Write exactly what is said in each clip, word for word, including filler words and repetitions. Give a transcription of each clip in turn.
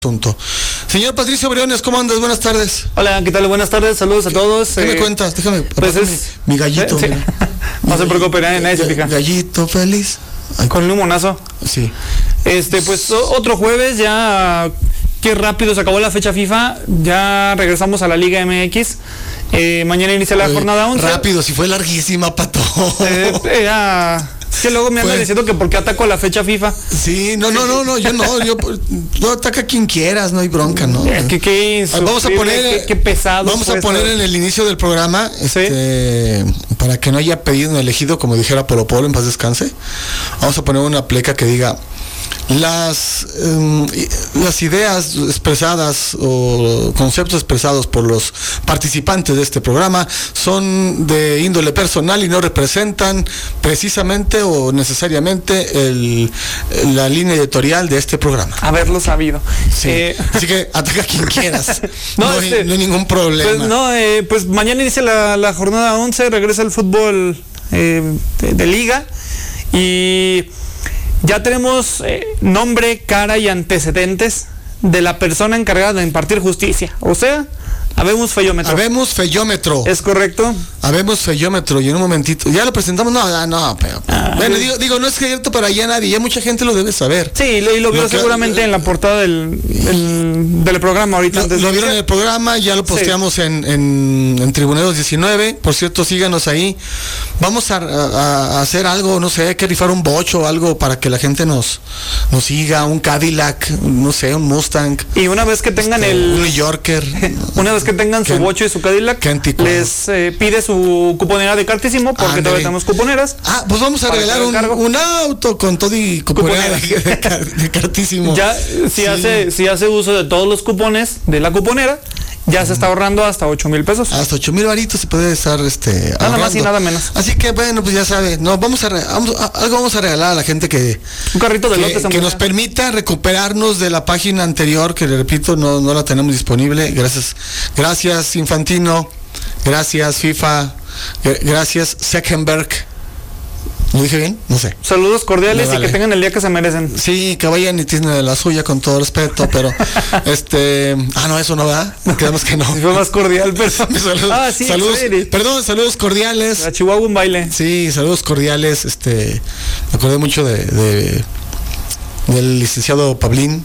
Asunto. Señor Patricio Briones, ¿cómo andas? Buenas tardes. Hola, ¿qué tal? Buenas tardes, saludos a todos. ¿Qué eh, me cuentas? Déjame, pues es, mi, mi gallito. Sí. No se preocupe, nadie, nadie se fija. Gallito feliz. Ay, con un monazo. Sí. Este, pues otro jueves, ya qué rápido se acabó la fecha FIFA, ya regresamos a la Liga M X. Eh, mañana inicia la Oye, jornada once. Rápido, si fue larguísima, Pato. Eh, eh, ya... Es que luego me anda Pues, diciendo que por qué ataco la fecha FIFA. Sí, no, no, no, no, yo no, yo no ataca a quien quieras, no hay bronca, ¿no? Eh, qué, qué vamos a poner, qué, qué pesado. Vamos a poner en el inicio del programa, este, ¿sí? Para que no haya pedido elegido, como dijera Polo Polo, en paz descanse. Vamos a poner una pleca que diga: las um, las ideas expresadas o conceptos expresados por los participantes de este programa son de índole personal y no representan precisamente o necesariamente el, la línea editorial de este programa. Haberlo sabido. Sí. Eh, así que ataca a quien quieras. no, no, este, hay, no hay ningún problema. Pues no, eh, pues mañana inicia la, la jornada once, regresa el fútbol eh, de, de liga y ya tenemos eh, nombre, cara y antecedentes de la persona encargada de impartir justicia. O sea, habemos feyómetro. Habemos feyómetro. ¿Es correcto? Habemos feyómetro y en un momentito. ¿Ya lo presentamos? No, no, pero... Ah, bueno, digo, digo, no es cierto para allá nadie, ya mucha gente lo debe saber. Sí, y lo, y lo vio lo que, seguramente eh, en la portada del, del, del programa ahorita. Lo, antes lo de vieron en el programa, ya lo posteamos sí. en, en, en Tribuneros diecinueve. Por cierto, síganos ahí. Vamos a, a, a hacer algo, no sé, hay que rifar un bocho o algo para que la gente nos, nos siga, un Cadillac, no sé, un Mustang. Y una vez que tengan este, el... un New Yorker. Una vez que tengan su bocho y su Cadillac, les eh, pide su cuponera de cartísimo, porque ah, todavía tenemos cuponeras. Ah, pues vamos a regalar un, un auto con todo y cuponera, cuponera. De, de, de cartísimo. Ya, si, sí. hace, si hace uso de todos los cupones de la cuponera, ya se está ahorrando hasta ocho mil pesos. Hasta ocho mil varitos se puede estar este, nada ahorrando. Más y nada menos. Así que bueno, pues ya sabe, no, vamos a, vamos a algo vamos a regalar a la gente que un carrito de lotes que, que nos permita recuperarnos de la página anterior, que repito, no, no la tenemos disponible. Gracias, gracias Infantino, gracias FIFA, gracias Zuckerberg. ¿Lo dije bien? No sé. Saludos cordiales vale. Y que tengan el día que se merecen. Sí, que vayan y tienen la suya con todo respeto, pero este... Ah, no, eso no va. Quedamos que no. Si fue más cordial, pero... saludos, ah, sí, saludos, perdón, saludos cordiales. A Chihuahua un baile. Sí, saludos cordiales. Este, me acordé mucho de, de del licenciado Pablín.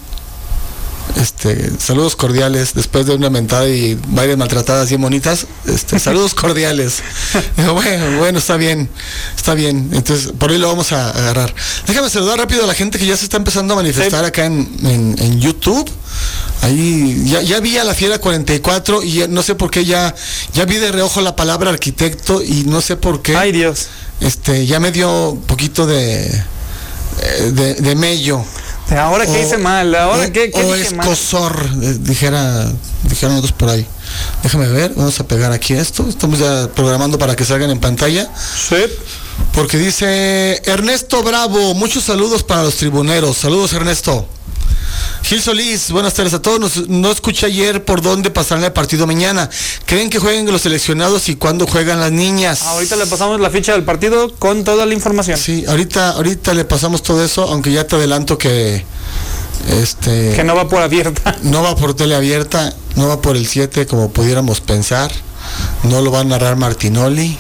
Este, saludos cordiales después de una mentada y varias maltratadas bien bonitas. Este, saludos cordiales. Bueno, bueno, está bien, está bien. Entonces, por ahí lo vamos a agarrar. Déjame saludar rápido a la gente que ya se está empezando a manifestar sí. acá en, en, en YouTube. Ahí ya, ya vi a la Fiera cuarenta y cuatro y ya, no sé por qué ya, ya vi de reojo la palabra arquitecto y no sé por qué. Ay, Dios. Este, ya me dio un poquito de, de, de mello. Ahora que hice mal, ahora que o escozor, eh, dijera, dijeron otros por ahí. Déjame ver, vamos a pegar aquí esto. Estamos ya programando para que salgan en pantalla. Sí. Porque dice Ernesto Bravo, muchos saludos para los tribuneros. Saludos, Ernesto. Gil Solís, buenas tardes a todos. Nos, no escuché ayer por dónde pasarán el partido mañana. ¿Creen que jueguen los seleccionados y cuándo juegan las niñas? Ahorita le pasamos la ficha del partido con toda la información. Sí, ahorita, ahorita le pasamos todo eso, aunque ya te adelanto que este que no va por abierta. No va por tele abierta, no va por el siete como pudiéramos pensar. No lo va a narrar Martinoli.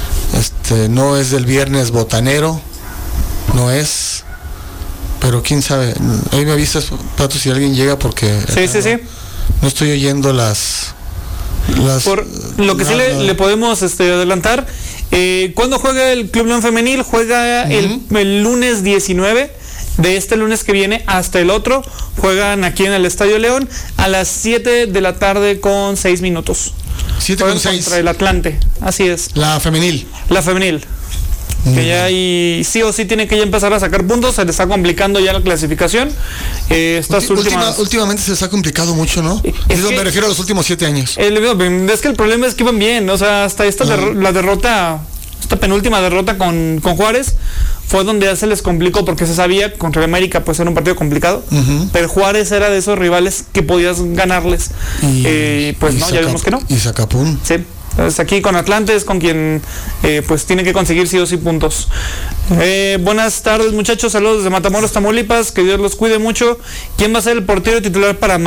Este, no es del viernes botanero. No es. Pero quién sabe, ahí me avisas, Pato, si alguien llega, porque sí, no, sí, sí. no estoy oyendo las, las por lo que no, sí le, no. le podemos este, adelantar, eh, ¿cuándo juega el Club León Femenil? Juega uh-huh. el, el lunes diecinueve, de este lunes que viene hasta el otro, juegan aquí en el Estadio León a las siete de la tarde con seis minutos. siete con seis. Contra el Atlante, así es. La femenil. La femenil. Que ya hay, sí o sí tiene que ya empezar a sacar puntos, se le está complicando ya la clasificación. Eh, estas Ulti, últimas... última, últimamente se les ha complicado mucho, ¿no? Es, es donde me refiero a los últimos siete años. El, es que el problema es que iban bien, o sea, hasta esta der, la derrota, esta penúltima derrota con, con Juárez, fue donde ya se les complicó, porque se sabía que contra América pues era un partido complicado, uh-huh. pero Juárez era de esos rivales que podías ganarles. Y eh, pues y no, saca, ya vimos que no. Y Zacapún. Sí. Es aquí con Atlante, es con quien eh, pues tiene que conseguir sí o sí puntos. Eh, buenas tardes muchachos, saludos desde Matamoros, Tamaulipas, que Dios los cuide mucho. ¿Quién va a ser el portero titular para